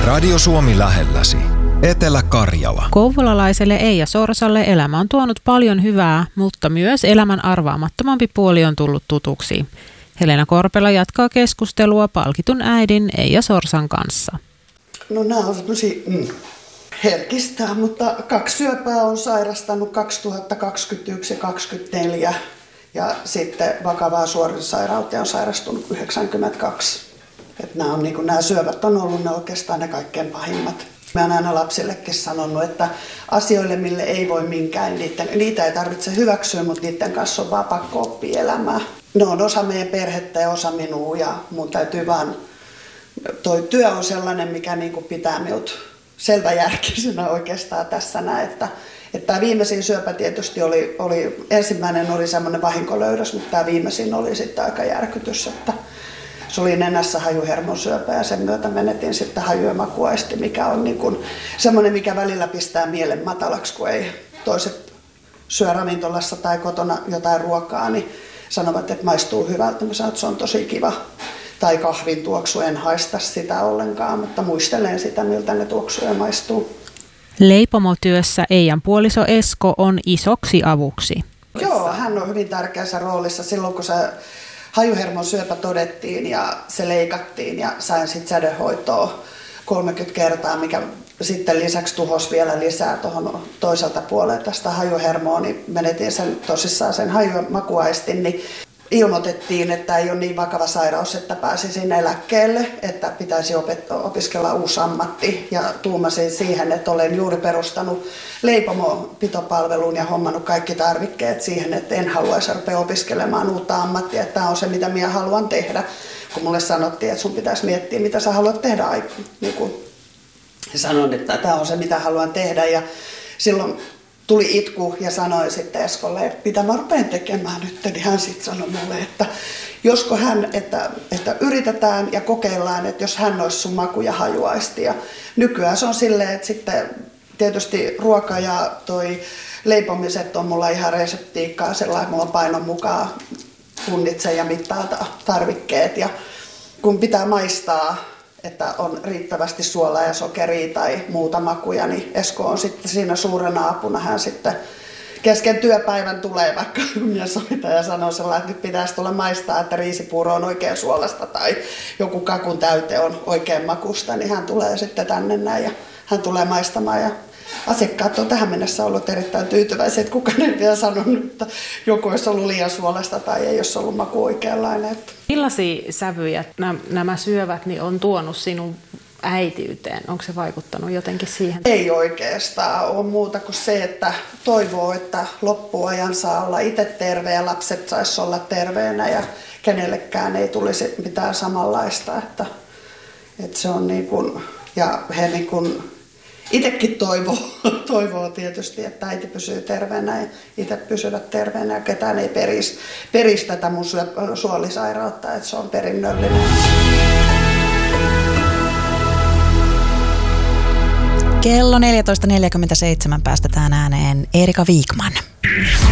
Radio Suomi lähelläsi. Etelä-Karjala. Kouvolalaiselle Eija Sorsalle elämä on tuonut paljon hyvää, mutta myös elämän arvaamattomampi puoli on tullut tutuksi. Helena Korpela jatkaa keskustelua palkitun äidin Eija Sorsan kanssa. No nämä on semmoisia herkistää, mutta 2 syöpää on sairastanut 2021 ja 2024 ja sitten vakavaa suoritussairauteen on sairastunut 92. Nämä syövät on ollut ne oikeastaan ne kaikkein pahimmat. Mä oon aina lapsillekin sanonut, että asioille, mille ei voi minkään, niitä ei tarvitse hyväksyä, mutta niiden kanssa on vaan pakko oppia elämää. Ne on osa meidän perhettä ja osa minua ja mun täytyy vaan, toi työ on sellainen, mikä niinku pitää minut selväjärkisenä oikeastaan tässä näin, että tämä viimeisin syöpä tietysti ensimmäinen oli semmoinen vahinkolöydös, mutta tämä viimeisin oli sitten aika järkytys, että se oli nenässä hajuhermosyöpä ja sen myötä menetin sitten haju- ja makuaisti, mikä on niin kuin semmoinen, mikä välillä pistää mielen matalaksi, kun ei toiset syö ravintolassa tai kotona jotain ruokaa, niin sanovat, että maistuu hyvältä. Mä sanon, että se on tosi kiva. Tai kahvin tuoksu, en haista sitä ollenkaan, mutta muistelen sitä, miltä ne tuoksuu ja maistuu. Leipomotyössä Eijan puoliso Esko on isoksi avuksi. Joo, hän on hyvin tärkeässä roolissa silloin, kun se hajuhermon syöpä todettiin ja se leikattiin ja sain sitten sädehoitoa 30 kertaa, mikä sitten lisäksi tuhosi vielä lisää tuohon toiselta puolelta tästä hajuhermoa, niin menetin tosissaan sen haju- ja makuaistin, niin ilmoitettiin, että ei ole niin vakava sairaus, että pääsisin eläkkeelle, että pitäisi opiskella uusi ammatti. Ja tuumasin siihen, että olen juuri perustanut leipomopitopalvelun ja hommannut kaikki tarvikkeet siihen, että en haluaisi rupea opiskelemaan uutta ammattia. Että tämä on se, mitä minä haluan tehdä. Kun mulle sanottiin, että sun pitäisi miettiä, mitä sä haluat tehdä. Sanon, että tämä on se, mitä haluan tehdä. Ja silloin tuli itku ja sanoin sitten Eskolle, että mitä mä rupean tekemään nyt, niin hän sitten sanoi mulle, että josko hän, että yritetään ja kokeillaan, että jos hän olisi sun maku- ja hajuaisti. Ja nykyään se on silleen, että sitten tietysti ruoka ja toi leipomiset on mulla ihan reseptiikkaa, sellainen mulla on painon mukaan punnitsen ja mittaan tarvikkeet. Ja kun pitää maistaa, että on riittävästi suolaa ja sokeria tai muuta makuja, niin Esko on sitten siinä suurena apuna. Hän sitten kesken työpäivän tulee, vaikka minä soitan ja sanoo sellainen, että nyt pitäisi tulla maistaa, että riisipuuro on oikein suolasta tai joku kakun täyte on oikein makusta, niin hän tulee sitten tänne näin ja hän tulee maistamaan. Ja asiakkaat on tähän mennessä ollut erittäin tyytyväisiä, että kukaan ei vielä sanonut, että joku olisi ollut liian suolasta tai ei olisi ollut maku oikeanlainen. Millaisia sävyjä nämä syövät niin on tuonut sinun äitiyteen? Onko se vaikuttanut jotenkin siihen? Ei oikeastaan ole muuta kuin se, että toivoo, että loppuajan saa olla itse terve ja lapset saisi olla terveenä ja kenellekään ei tulisi mitään samanlaista. Että se on niin kuin, ja he niin kuin itsekin toivoo tietysti, että äiti pysyy terveenä ja itse pysyvät terveenä ja ketään ei perisi tätä mun suolisairautta, että se on perinnöllinen. Kello 14.47 päästetään ääneen Erika Wikman.